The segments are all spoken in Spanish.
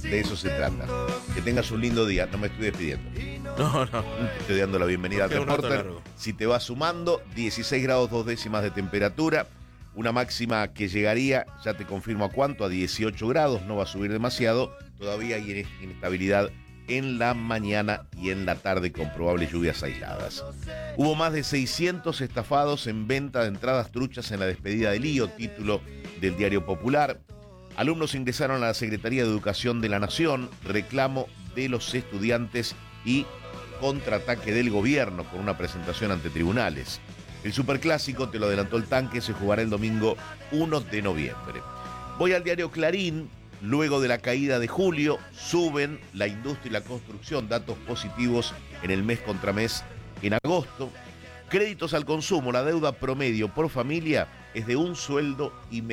De eso se trata. Que tengas un lindo día. No me estoy despidiendo. No. Te estoy dando la bienvenida al Reporter. Si te vas sumando, 16 grados 2 décimas de temperatura. Una máxima que llegaría, ya te confirmo a cuánto, a 18 grados. No va a subir demasiado. Todavía hay inestabilidad en la mañana y en la tarde con probables lluvias aisladas. Hubo más de 600 estafados en venta de entradas truchas en la despedida de Lío, título del Diario Popular. Alumnos ingresaron a la Secretaría de Educación de la Nación, reclamo de los estudiantes y contraataque del gobierno con una presentación ante tribunales. El superclásico, te lo adelantó el Tanque, se jugará el domingo 1 de noviembre. Voy al diario Clarín. Luego de la caída de julio, suben la industria y la construcción, datos positivos en el mes contra mes en agosto. Créditos al consumo, la deuda promedio por familia es de 1,5 sueldos.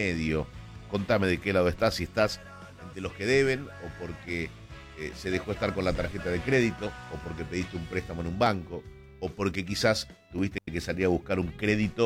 Contame de qué lado estás, si estás entre los que deben o porque se dejó estar con la tarjeta de crédito o porque pediste un préstamo en un banco o porque quizás tuviste que salir a buscar un crédito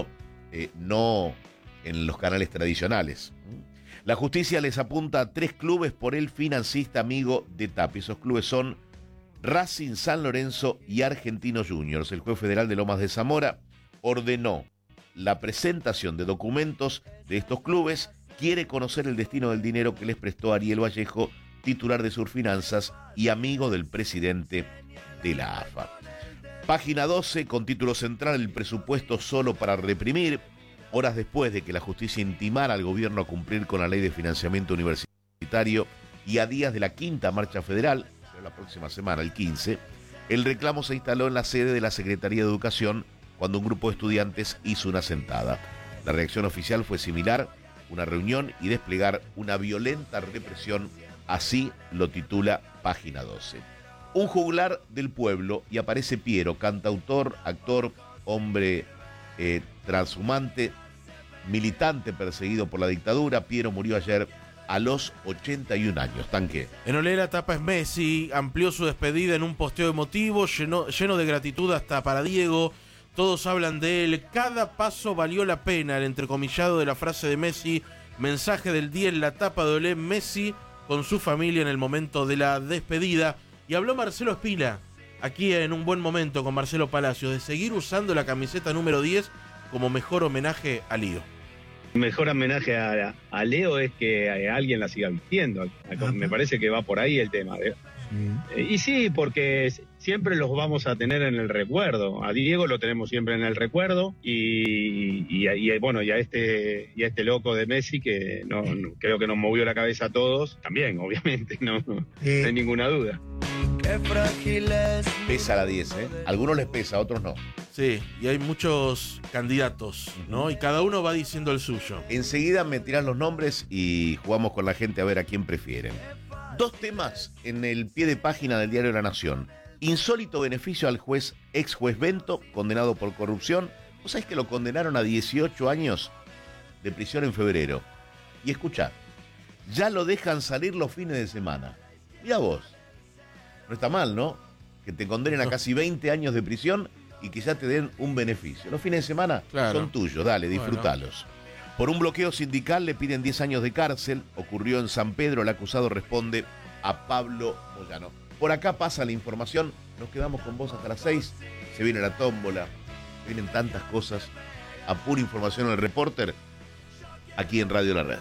no en los canales tradicionales. La justicia les apunta a 3 clubes por el financista amigo de Tapia. Esos clubes son Racing, San Lorenzo y Argentinos Juniors. El juez federal de Lomas de Zamora ordenó la presentación de documentos de estos clubes. Quiere conocer el destino del dinero que les prestó Ariel Vallejo, titular de Surfinanzas y amigo del presidente de la AFA. Página 12, con título central, el presupuesto solo para reprimir. Horas después de que la justicia intimara al gobierno a cumplir con la ley de financiamiento universitario y a días de la 5ª marcha federal, la próxima semana, el 15, el reclamo se instaló en la sede de la Secretaría de Educación cuando un grupo de estudiantes hizo una sentada. La reacción oficial fue similar, una reunión y desplegar una violenta represión, así lo titula Página 12. Un juglar del pueblo y aparece Piero, cantautor, actor, hombre transhumante, militante perseguido por la dictadura. Piero murió ayer a los 81 años. Tanque. En Olé la tapa es Messi, amplió su despedida en un posteo emotivo, lleno de gratitud hasta para Diego. Todos hablan de él, cada paso valió la pena, el entrecomillado de la frase de Messi, mensaje del día en la tapa de Olé, Messi con su familia en el momento de la despedida. Y habló Marcelo Espila, aquí en Un Buen Momento con Marcelo Palacios, de seguir usando la camiseta número 10 como mejor homenaje a Lío. Mejor homenaje a Leo es que alguien la siga vistiendo. Me parece que va por ahí el tema. Y sí, porque siempre los vamos a tener en el recuerdo. A Diego lo tenemos siempre en el recuerdo y a este loco de Messi que no creo que nos movió la cabeza a todos también, obviamente, no hay ninguna duda. Pesa la 10, ¿eh? A algunos les pesa, a otros no. Sí, y hay muchos candidatos, ¿no? Y cada uno va diciendo el suyo. Enseguida me tiran los nombres y jugamos con la gente a ver a quién prefieren. 2 temas en el pie de página del Diario de la Nación. Insólito beneficio al ex juez Bento, condenado por corrupción. ¿Vos sabés que lo condenaron a 18 años de prisión en febrero? Y escuchá, ya lo dejan salir los fines de semana. Mirá vos. No está mal, ¿no? Que te condenen a casi 20 años de prisión y que ya te den un beneficio. Los fines de semana son tuyos, dale, disfrutalos. Bueno. Por un bloqueo sindical le piden 10 años de cárcel. Ocurrió en San Pedro, el acusado responde a Pablo Moyano. Por acá pasa la información, nos quedamos con vos hasta las 6. Se viene la tómbola, se vienen tantas cosas. A pura información el Reporter, aquí en Radio La Red.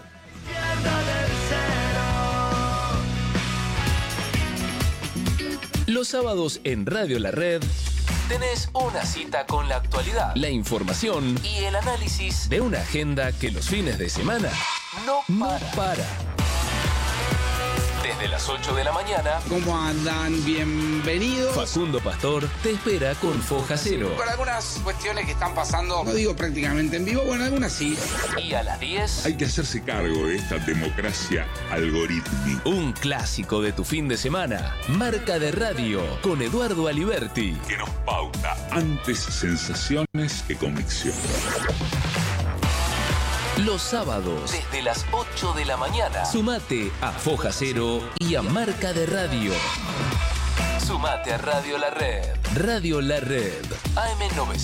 Los sábados en Radio La Red tenés una cita con la actualidad, la información y el análisis de una agenda que los fines de semana no para. Desde las 8 de la mañana. ¿Cómo andan? Bienvenidos. Facundo Pastor te espera con Foja Cero. Con algunas cuestiones que están pasando, no digo prácticamente en vivo, bueno, algunas sí. Y a las 10... hay que hacerse cargo de esta democracia algorítmica. Un clásico de tu fin de semana. Marca de Radio, con Eduardo Aliberti. Que nos pauta antes sensaciones que convicción. Los sábados, desde las 8 de la mañana. Sumate a Foja Cero y a Marca de Radio. Sumate a Radio La Red. Radio La Red. AM 900.